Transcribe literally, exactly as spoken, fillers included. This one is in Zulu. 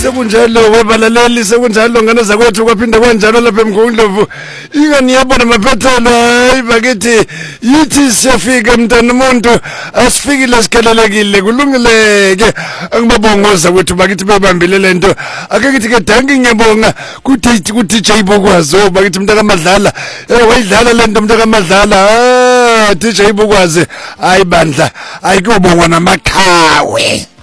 sekunjalo wabalaleli sekunjalo ngane zakwethu kwaphinda kwanjalo lapha eMgungundlovu ingani yabona maphethelo hayi bakithi yithi siyafika mntana umuntu asifikile sikhalelekile kulungileke angibabongoza kwethu bakithi bebambile lento ake kithi ke danki ngiyabonga kuthi ku D J Bokwazi bakithi mntaka Madlala eh wayidlala lento mntaka Madlala ah D J Bokwazi hayi bandla ayikubongwa namaqhawe